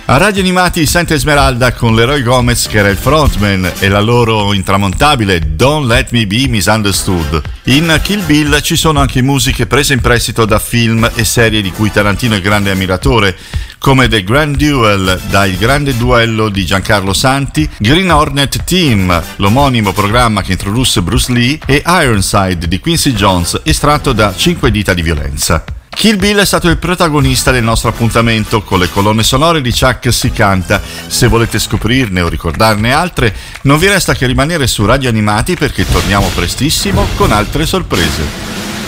A Radio Animati Santa Esmeralda con Leroy Gomez che era il frontman e la loro intramontabile Don't Let Me Be Misunderstood. In Kill Bill ci sono anche musiche prese in prestito da film e serie di cui Tarantino è grande ammiratore, come The Grand Duel dal Grande Duello di Giancarlo Santi, Green Hornet Team, l'omonimo programma che introdusse Bruce Lee, e Ironside di Quincy Jones, estratto da 5 dita di violenza. Kill Bill è stato il protagonista del nostro appuntamento con le colonne sonore di Chuck Si Canta. Se volete scoprirne o ricordarne altre, non vi resta che rimanere su Radio Animati perché torniamo prestissimo con altre sorprese.